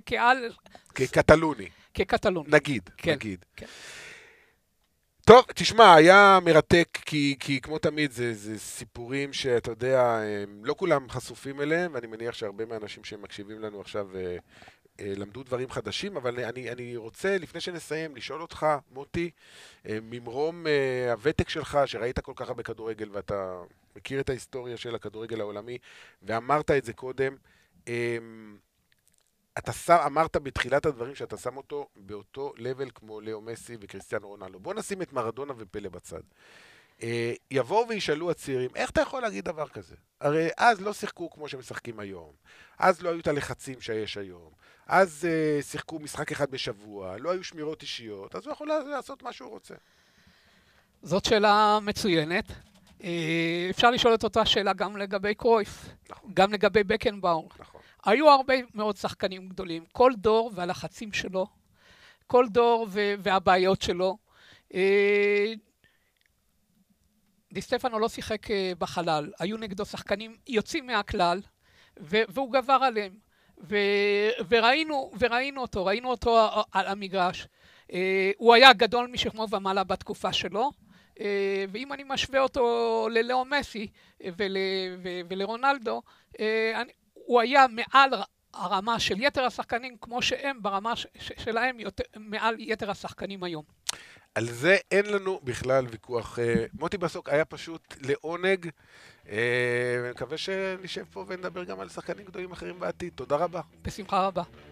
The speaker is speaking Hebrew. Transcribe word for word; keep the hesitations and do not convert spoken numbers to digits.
כעל... כקטלוני. כקטלוני. נגיד, כן, נגיד. כן. טוב, תשמע, היה מרתק, כי, כי כמו תמיד, זה, זה סיפורים שאתה יודע, לא כולם חשופים אליהם, ואני מניח שהרבה מהאנשים שמקשיבים לנו עכשיו למדו דברים חדשים, אבל אני, אני רוצה, לפני שנסיים, לשאול אותך, מוטי, ממרום הוותק שלך, שראית כל כך הרבה כדורגל, ואתה מכיר את ההיסטוריה של הכדורגל העולמי, ואמרת את זה קודם, אתה שם, אמרת בתחילת הדברים שאתה שם אותו באותו לבל כמו לאו מסי וקריסטיאנו רונלדו. בוא נשים את מרדונה ופלה בצד. יבואו וישאלו הצעירים, איך אתה יכול להגיד דבר כזה? הרי אז לא שיחקו כמו שמשחקים היום. אז לא היו את הלחצים שיש היום. אז uh, שיחקו משחק אחד בשבוע, לא היו שמירות אישיות, אז הוא יכול לעשות מה שהוא רוצה. זאת שאלה מצוינת. אפשר לשאול את אותה שאלה גם לגבי קרויף, נכון. גם לגבי בקנבאום. נכון. היו הרבה מאוד שחקנים גדולים. כל דור והלחצים שלו, כל דור והבעיות שלו. די סטפנו לא שיחק בחלל, היו נגדו שחקנים יוצאים מהכלל, והוא גבר עליהם. וראינו, וראינו אותו, ראינו אותו על המגרש. הוא היה גדול משכמו ומעלה בתקופה שלו, ואם אני משווה אותו ללאו מסי ולרונלדו, הוא היה מעל הרמה של יתר השחקנים, כמו שהם ברמה שלהם מעל יתר השחקנים היום. על זה אין לנו בכלל ויכוח. מוטי בסוק היה פשוט לעונג. אני מקווה שנשב פה ונדבר גם על שחקנים גדולים אחרים בעתיד. תודה רבה. בשמחה רבה.